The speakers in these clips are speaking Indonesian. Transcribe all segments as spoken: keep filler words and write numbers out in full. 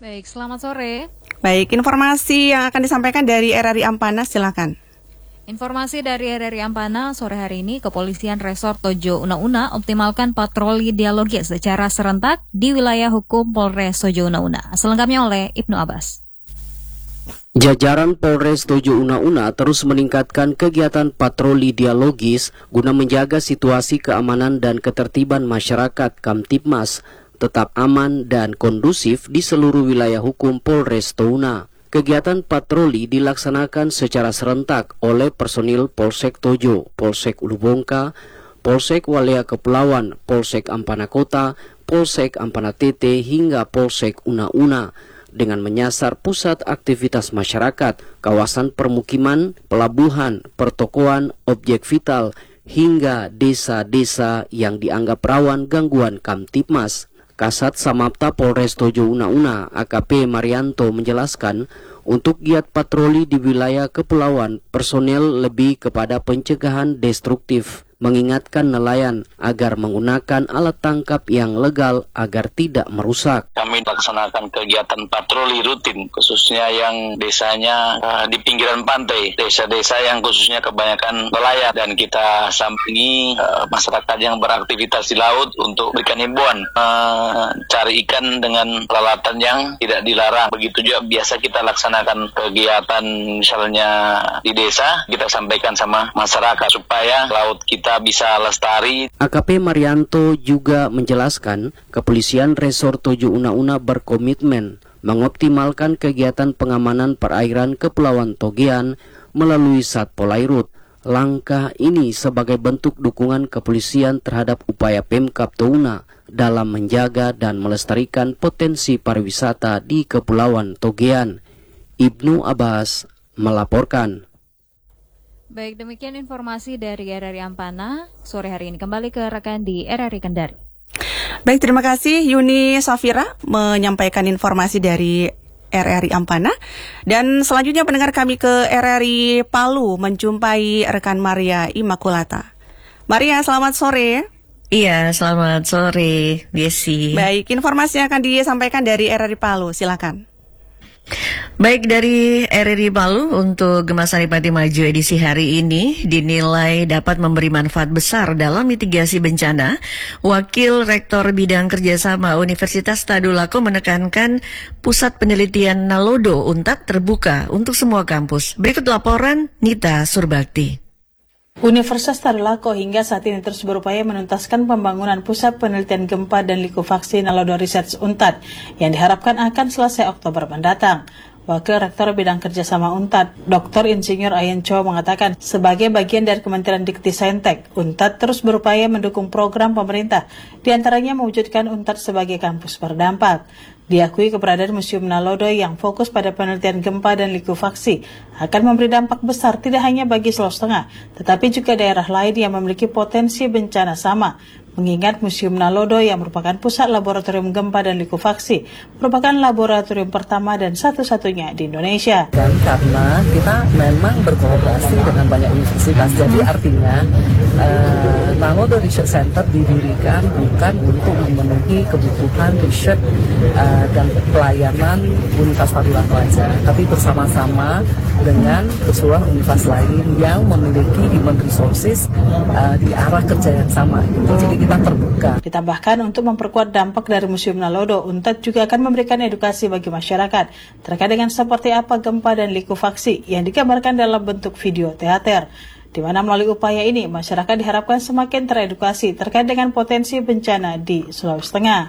Baik, selamat sore. Baik, informasi yang akan disampaikan dari R R I Ampana, silakan. Informasi dari R R I Ampana sore hari ini, Kepolisian Resort Tojo Una-Una optimalkan patroli dialogis secara serentak di wilayah hukum Polres Tojo Una-Una. Selengkapnya oleh Ibnu Abbas. Jajaran Polres Tojo Una-Una terus meningkatkan kegiatan patroli dialogis guna menjaga situasi keamanan dan ketertiban masyarakat Kamtibmas tetap aman dan kondusif di seluruh wilayah hukum Polres Touna. Kegiatan patroli dilaksanakan secara serentak oleh personil Polsek Tojo, Polsek Ulubongka, Polsek Walea Kepulauan, Polsek Ampana Kota, Polsek Ampana Tete hingga Polsek Una-Una dengan menyasar pusat aktivitas masyarakat, kawasan permukiman, pelabuhan, pertokoan, objek vital, hingga desa-desa yang dianggap rawan gangguan Kamtibmas. Kasat Samapta Polres Tojo Una-Una A K P Marianto menjelaskan, untuk giat patroli di wilayah kepulauan, personel lebih kepada pencegahan destruktif, mengingatkan nelayan agar menggunakan alat tangkap yang legal agar tidak merusak. Kami laksanakan kegiatan patroli rutin, khususnya yang desanya uh, di pinggiran pantai, desa-desa yang khususnya kebanyakan nelayan, dan kita sampingi uh, masyarakat yang beraktivitas di laut untuk berikan himbauan uh, cari ikan dengan peralatan yang tidak dilarang. Begitu juga biasa kita laksanakan kegiatan misalnya di desa, kita sampaikan sama masyarakat supaya laut kita bisa lestari. A K P Marianto juga menjelaskan, Kepolisian Resort Tojo Una-Una berkomitmen mengoptimalkan kegiatan pengamanan perairan Kepulauan Togean melalui Satpol Airut. Langkah ini sebagai bentuk dukungan kepolisian terhadap upaya Pemkab Touna dalam menjaga dan melestarikan potensi pariwisata di Kepulauan Togean. Ibnu Abbas melaporkan. Baik, demikian informasi dari R R I Ampana sore hari ini. Kembali ke rekan di R R I Kendari. Baik, terima kasih Yuni Safira menyampaikan informasi dari R R I Ampana. Dan selanjutnya pendengar kami ke R R I Palu menjumpai rekan Maria Imakulata. Maria, selamat sore. Iya, selamat sore, Desi. Baik, informasi yang akan disampaikan dari R R I Palu, silakan. Baik, dari R R I Palu untuk Gema Saripati Maju edisi hari ini dinilai dapat memberi manfaat besar dalam mitigasi bencana. Wakil Rektor Bidang Kerjasama Universitas Tadulako menekankan pusat penelitian Nalodo Untat terbuka untuk semua kampus. Berikut laporan Nita Surbakti. Universitas Tadulako hingga saat ini terus berupaya menuntaskan pembangunan pusat penelitian gempa dan likuifaksi Nalodo Research Untat yang diharapkan akan selesai Oktober mendatang. Wakil Rektor Bidang Kerjasama Untat, Doktor Insinyur Ayen Cho mengatakan, sebagai bagian dari Kementerian Dikti-Saintek, Untat terus berupaya mendukung program pemerintah, diantaranya mewujudkan Untat sebagai kampus berdampak. Diakui keberadaan Museum Nalodo yang fokus pada penelitian gempa dan likuifaksi akan memberi dampak besar tidak hanya bagi Sulawesi Tengah, tetapi juga daerah lain yang memiliki potensi bencana sama. Mengingat Museum Nalodo yang merupakan pusat laboratorium gempa dan likuifaksi merupakan laboratorium pertama dan satu-satunya di Indonesia. Dan karena kita memang berkolaborasi dengan banyak universitas, jadi artinya uh, Nalodo Research Center didirikan bukan untuk memenuhi kebutuhan riset uh, dan pelayanan Universitas Tadulako saja, tapi bersama-sama dengan keseluruhan universitas lain yang memiliki human resources uh, di arah kerja yang sama. Jadi kita terbuka. Ditambahkan untuk memperkuat dampak dari Museum Nalodo, Untat juga akan memberikan edukasi bagi masyarakat terkait dengan seperti apa gempa dan likuifaksi yang digambarkan dalam bentuk video teater, di mana melalui upaya ini masyarakat diharapkan semakin teredukasi terkait dengan potensi bencana di Sulawesi Tengah.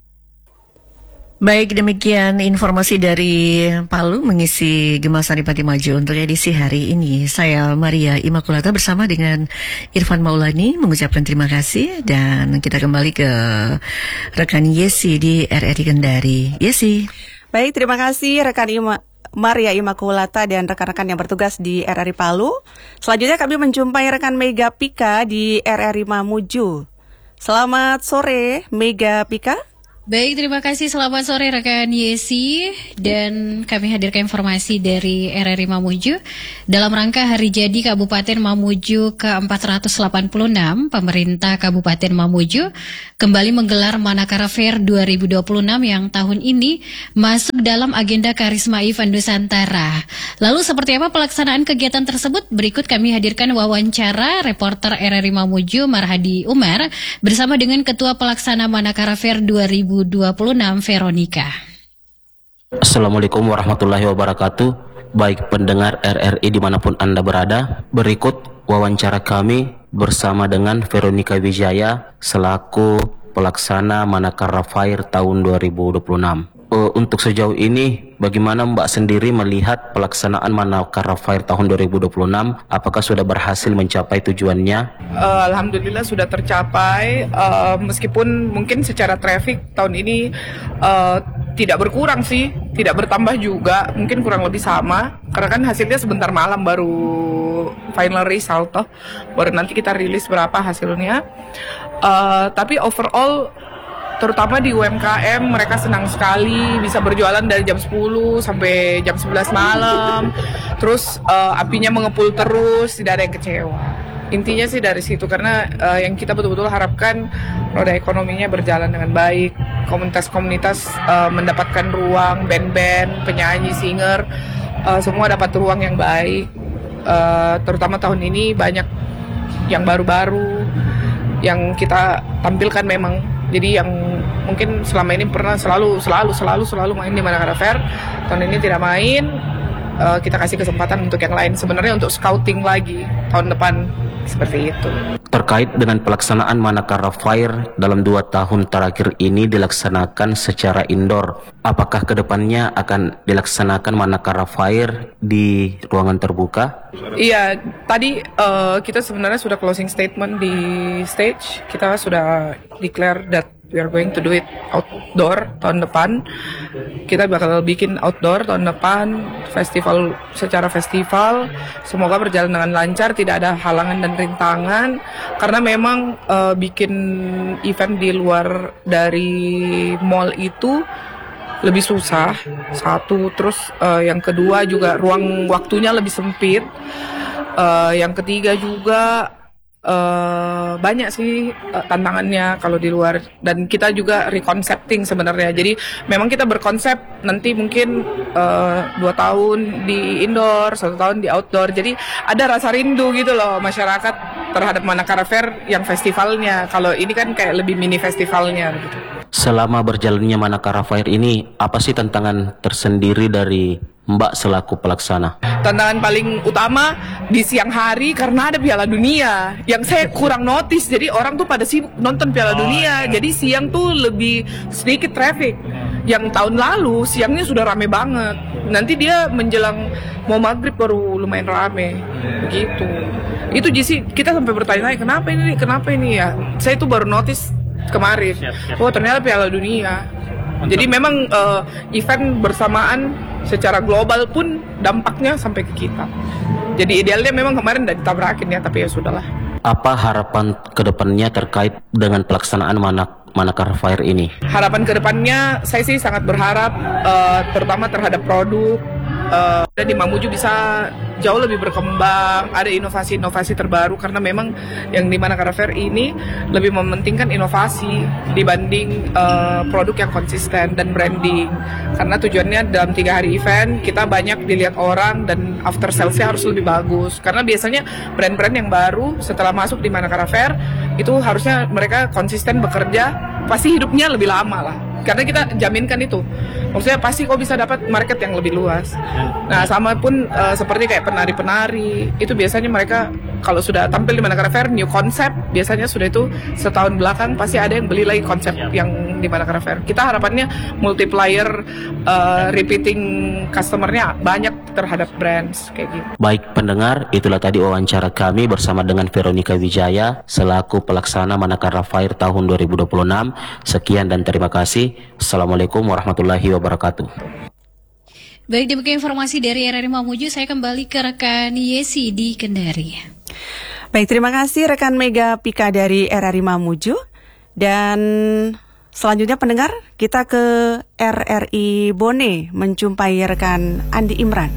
Baik, demikian informasi dari Palu mengisi Gema Saripati Maju untuk edisi hari ini. Saya Maria Imakulata bersama dengan Irfan Maulani mengucapkan terima kasih dan kita kembali ke rekan Yesi di R R I Kendari. Yesi. Baik, terima kasih rekan Ima Maria Imakulata dan rekan-rekan yang bertugas di R R I Palu. Selanjutnya kami menjumpai rekan Mega Pika di R R I Mamuju. Selamat sore, Mega Pika. Baik, terima kasih. Selamat sore rekan Yesi. Dan kami hadirkan informasi dari R R I Mamuju. Dalam rangka Hari Jadi Kabupaten Mamuju ke empat ratus delapan puluh enam, pemerintah Kabupaten Mamuju kembali menggelar Manakara Fair dua ribu dua puluh enam yang tahun ini masuk dalam agenda Karisma Event Nusantara. Lalu seperti apa pelaksanaan kegiatan tersebut? Berikut kami hadirkan wawancara reporter R R I Mamuju Marhadi Umar bersama dengan Ketua Pelaksana Manakara Fair dua ribu dua puluh enam Veronica. Assalamualaikum warahmatullahi wabarakatuh. Baik pendengar R R I dimanapun Anda berada, berikut wawancara kami bersama dengan Veronica Wijaya selaku pelaksana Manakara Fair tahun dua ribu dua puluh enam. Uh, untuk sejauh ini, bagaimana Mbak sendiri melihat pelaksanaan Manakara Fair tahun dua ribu dua puluh enam? Apakah sudah berhasil mencapai tujuannya? Uh, Alhamdulillah sudah tercapai, uh, meskipun mungkin secara traffic tahun ini uh, tidak berkurang sih, tidak bertambah juga, mungkin kurang lebih sama. Karena kan hasilnya sebentar malam baru final result, toh. Baru nanti kita rilis berapa hasilnya. Uh, tapi overall, terutama di U M K M, mereka senang sekali bisa berjualan dari jam sepuluh sampai jam sebelas malam. Terus uh, apinya mengepul terus, tidak ada yang kecewa. Intinya sih dari situ, karena uh, yang kita betul-betul harapkan roda ekonominya berjalan dengan baik. Komunitas-komunitas uh, mendapatkan ruang, band-band, penyanyi, singer, uh, semua dapat ruang yang baik. Uh, terutama tahun ini banyak yang baru-baru yang kita tampilkan memang. Jadi yang mungkin selama ini pernah selalu selalu selalu selalu main di Manakara Fair, tahun ini tidak main, uh, kita kasih kesempatan untuk yang lain. Sebenarnya untuk scouting lagi tahun depan, seperti itu. Terkait dengan pelaksanaan Manakara Fair dalam dua tahun terakhir ini dilaksanakan secara indoor, apakah kedepannya akan dilaksanakan Manakara Fair di ruangan terbuka? Iya, tadi uh, kita sebenarnya sudah closing statement di stage. Kita sudah declare that we are going to do it outdoor tahun depan. Kita bakal bikin outdoor tahun depan, festival secara festival. Semoga berjalan dengan lancar, tidak ada halangan dan rintangan. Karena memang uh, bikin event di luar dari mall itu lebih susah, satu. Terus uh, yang kedua juga ruang waktunya lebih sempit. Uh, yang ketiga juga uh, banyak sih uh, tantangannya kalau di luar. Dan kita juga reconcepting sebenarnya. Jadi memang kita berkonsep nanti mungkin uh, dua tahun di indoor, satu tahun di outdoor. Jadi ada rasa rindu gitu loh masyarakat terhadap Manakara Fair yang festivalnya. Kalau ini kan kayak lebih mini festivalnya gitu. Selama berjalannya Manakara Fair ini, apa sih tantangan tersendiri dari Mbak selaku pelaksana? Tantangan paling utama di siang hari karena ada Piala Dunia yang saya kurang notice. Jadi orang tuh pada sibuk nonton Piala oh, Dunia. Iya. Jadi siang tuh lebih sedikit traffic. Yang tahun lalu siangnya sudah rame banget. Nanti dia menjelang mau maghrib baru lumayan rame. Begitu. Itu jadi kita sampai bertanya-tanya kenapa ini, kenapa ini ya? Saya tuh baru notice kemarin. Siap, siap. Oh ternyata Piala Dunia. Mantap. Jadi memang uh, event bersamaan secara global pun dampaknya sampai ke kita. Jadi idealnya memang kemarin udah ditabrakin ya, tapi ya sudahlah. Apa harapan kedepannya terkait dengan pelaksanaan Manak Manakara Fair ini? Harapan kedepannya saya sih sangat berharap uh, terutama terhadap produk. Uh, di Mamuju bisa jauh lebih berkembang, ada inovasi-inovasi terbaru karena memang yang di Manakara Fair ini lebih mementingkan inovasi dibanding uh, produk yang konsisten dan branding. Karena tujuannya dalam tiga hari event kita banyak dilihat orang dan after sales-nya harus lebih bagus. Karena biasanya brand-brand yang baru setelah masuk di Manakara Fair itu harusnya mereka konsisten bekerja, pasti hidupnya lebih lama lah. Karena kita jaminkan itu, maksudnya pasti kok bisa dapat market yang lebih luas. Nah sama pun uh, seperti kayak penari-penari, itu biasanya mereka kalau sudah tampil di Manakara Fair, new konsep, biasanya sudah itu setahun belakang pasti ada yang beli lagi konsep yang di Manakara Fair. Kita harapannya multiplier, uh, repeating customer-nya banyak terhadap brands kayak gitu. Baik pendengar, itulah tadi wawancara kami bersama dengan Veronica Wijaya selaku pelaksana Manakara Fair tahun dua ribu dua puluh enam. Sekian dan terima kasih. Assalamualaikum warahmatullahi wabarakatuh. Baik, demikian informasi dari R R I Mamuju. Saya kembali ke rekan Yesi di Kendari. Baik, terima kasih rekan Mega Pika dari R R I Mamuju. Dan Selanjutnya pendengar, kita ke R R I Bone menjumpai rekan Andi Imran.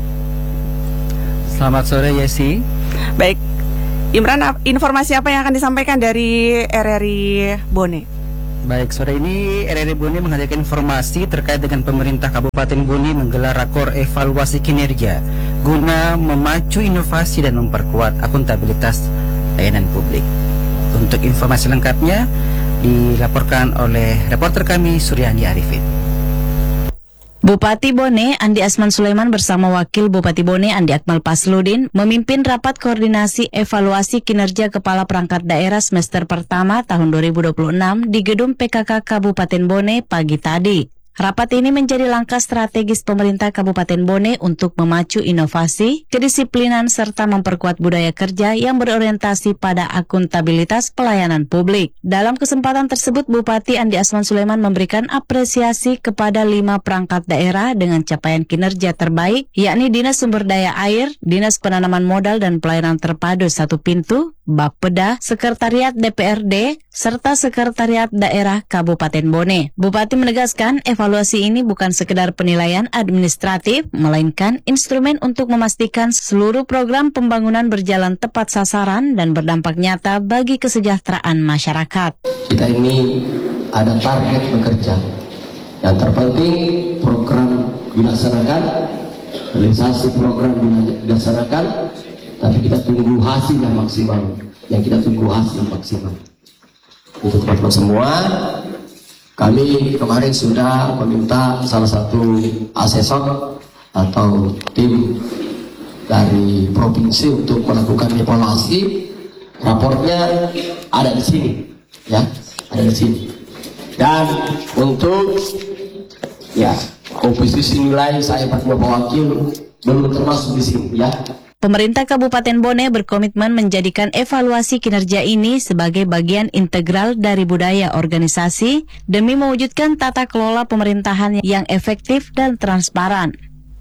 Selamat sore Yesi. Baik, Imran, informasi apa yang akan disampaikan dari R R I Bone? Baik, sore ini R R I Bone menghadirkan informasi terkait dengan pemerintah Kabupaten Bone menggelar rakor evaluasi kinerja guna memacu inovasi dan memperkuat akuntabilitas layanan publik. Untuk informasi lengkapnya dilaporkan oleh reporter kami Suryani Arifin. Bupati Bone Andi Asman Sulaiman bersama Wakil Bupati Bone Andi Akmal Pasludin memimpin rapat koordinasi evaluasi kinerja Kepala Perangkat Daerah semester pertama tahun dua ribu dua puluh enam di Gedung P K K Kabupaten Bone pagi tadi. Rapat ini menjadi langkah strategis pemerintah Kabupaten Bone untuk memacu inovasi, kedisiplinan, serta memperkuat budaya kerja yang berorientasi pada akuntabilitas pelayanan publik. Dalam kesempatan tersebut, Bupati Andi Asman Sulaiman memberikan apresiasi kepada lima perangkat daerah dengan capaian kinerja terbaik, yakni Dinas Sumber Daya Air, Dinas Penanaman Modal dan Pelayanan Terpadu Satu Pintu, Bapeda, Sekretariat D P R D, serta Sekretariat Daerah Kabupaten Bone. Bupati menegaskan evaluasi ini bukan sekedar penilaian administratif, melainkan instrumen untuk memastikan seluruh program pembangunan berjalan tepat sasaran dan berdampak nyata bagi kesejahteraan masyarakat. Kita ini ada target bekerja. Yang terpenting program dilaksanakan, realisasi program dilaksanakan, tapi kita tunggu hasil yang maksimal. Yang kita tunggu hasil yang maksimal. Untuk teman-teman semua, kami kemarin sudah meminta salah satu asesor atau tim dari provinsi untuk melakukan evaluasi. Raportnya ada di sini, ya, ada di sini. Dan untuk ya komposisi nilai saya Pak Wakil belum termasuk di sini, ya. Pemerintah Kabupaten Bone berkomitmen menjadikan evaluasi kinerja ini sebagai bagian integral dari budaya organisasi demi mewujudkan tata kelola pemerintahan yang efektif dan transparan.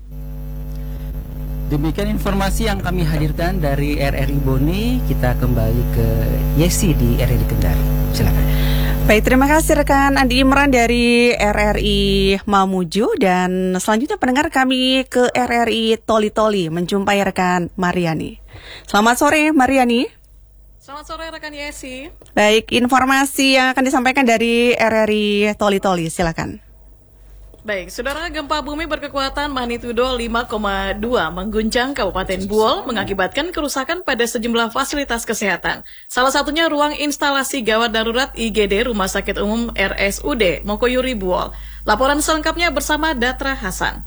Demikian informasi yang kami hadirkan dari R R I Bone. Kita kembali ke Yesi di R R I Kendari. Silakan. Baik, terima kasih rekan Andi Imran dari R R I Mamuju. Dan selanjutnya pendengar kami ke R R I Toli-Toli menjumpai rekan Mariani. Selamat sore Mariani. Selamat sore rekan Yesi. Baik, informasi yang akan disampaikan dari R R I Toli-Toli, silakan. Baik, saudara, gempa bumi berkekuatan magnitudo lima koma dua mengguncang Kabupaten Buol mengakibatkan kerusakan pada sejumlah fasilitas kesehatan. Salah satunya ruang instalasi gawat darurat I G D Rumah Sakit Umum R S U D Mokoyuri Buol. Laporan selengkapnya bersama Datra Hasan.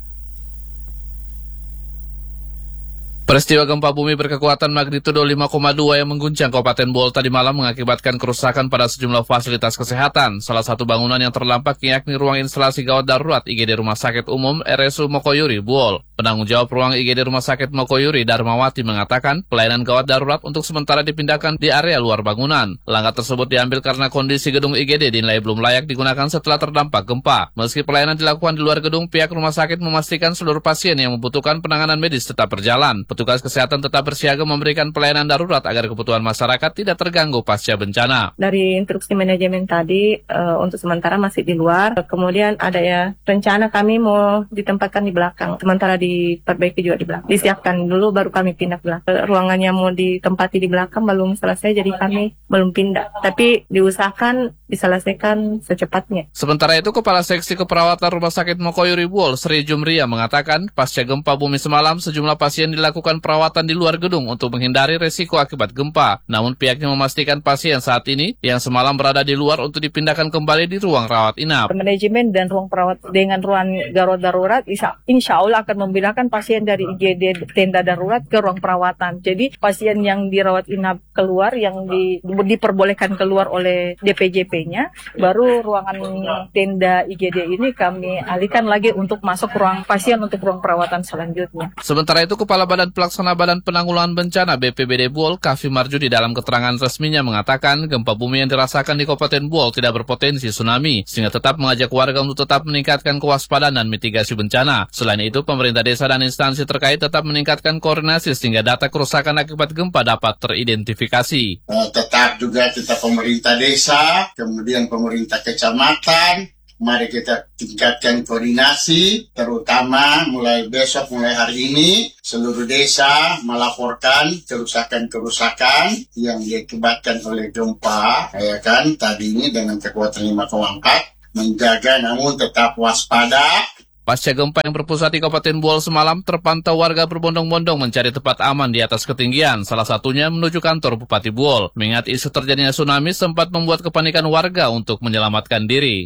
Peristiwa gempa bumi berkekuatan magnitudo lima koma dua yang mengguncang Kabupaten Buol tadi malam mengakibatkan kerusakan pada sejumlah fasilitas kesehatan. Salah satu bangunan yang terdampak yakni ruang instalasi gawat darurat I G D Rumah Sakit Umum R S U Mokoyuri Buol. Penanggung jawab ruang I G D Rumah Sakit Mokoyuri Darmawati mengatakan pelayanan gawat darurat untuk sementara dipindahkan di area luar bangunan. Langkah tersebut diambil karena kondisi gedung I G D dinilai belum layak digunakan setelah terdampak gempa. Meski pelayanan dilakukan di luar gedung, pihak rumah sakit memastikan seluruh pasien yang membutuhkan penanganan medis tetap berjalan. Petugas kesehatan tetap bersiaga memberikan pelayanan darurat agar kebutuhan masyarakat tidak terganggu pasca bencana. Dari instruksi manajemen tadi, uh, untuk sementara masih di luar. Kemudian ada ya rencana kami mau ditempatkan di belakang. Sementara diperbaiki juga di belakang. Disiapkan dulu baru kami pindah ke belakang. Ruangannya mau ditempati di belakang belum selesai, jadi kami belum pindah. Tapi diusahakan diselesaikan secepatnya. Sementara itu, Kepala Seksi Keperawatan Rumah Sakit Mokoyuri Buol, Sri Jumria, mengatakan pasca gempa bumi semalam, sejumlah pasien dilakukan perawatan di luar gedung untuk menghindari resiko akibat gempa. Namun pihaknya memastikan pasien saat ini yang semalam berada di luar untuk dipindahkan kembali di ruang rawat inap. Manajemen dan ruang perawat dengan ruang gawat darurat insya Allah akan memindahkan pasien dari I G D tenda darurat ke ruang perawatan. Jadi pasien yang dirawat inap keluar, yang di, diperbolehkan keluar oleh D P J P-nya, baru ruangan tenda I G D ini kami alihkan lagi untuk masuk ruang pasien untuk ruang perawatan selanjutnya. Sementara itu, Kepala Badan Pelaksana Badan Penanggulangan Bencana B P B D Buol, Kavi Marjudi dalam keterangan resminya mengatakan gempa bumi yang dirasakan di Kabupaten Buol tidak berpotensi tsunami, sehingga tetap mengajak warga untuk tetap meningkatkan kewaspadaan dan mitigasi bencana. Selain itu, pemerintah desa dan instansi terkait tetap meningkatkan koordinasi sehingga data kerusakan akibat gempa dapat teridentifikasi. Tetap juga kita pemerintah desa, kemudian pemerintah kecamatan, mari kita tingkatkan koordinasi, terutama mulai besok, mulai hari ini, seluruh desa melaporkan kerusakan-kerusakan yang diakibatkan oleh gempa, ya kan, tadi ini dengan kekuatan lima koma empat, menjaga namun tetap waspada. Pasca gempa yang berpusat di Kabupaten Buol semalam, terpantau warga berbondong-bondong mencari tempat aman di atas ketinggian, salah satunya menuju kantor Bupati Buol. Mengingat isu terjadinya tsunami sempat membuat kepanikan warga untuk menyelamatkan diri.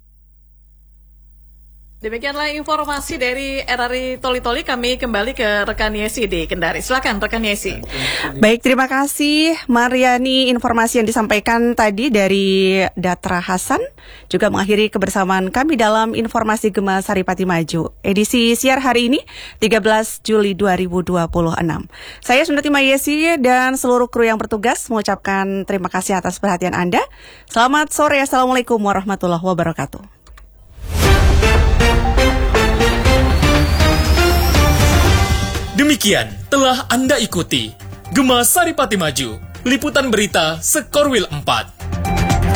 Demikianlah informasi dari R R I Toli-Toli. Kami kembali ke rekan Yesi di Kendari. Silakan rekan Yesi. Baik, terima kasih Mariani. Informasi yang disampaikan tadi dari Datra Hasan juga mengakhiri kebersamaan kami dalam informasi Gema Saripati Maju edisi siar hari ini tiga belas Juli dua ribu dua puluh enam. Saya Sundatima Yesi dan seluruh kru yang bertugas mengucapkan terima kasih atas perhatian Anda. Selamat sore. Assalamualaikum warahmatullahi wabarakatuh. Demikian telah Anda ikuti Gema Saripati Maju, liputan berita Sekorwil empat.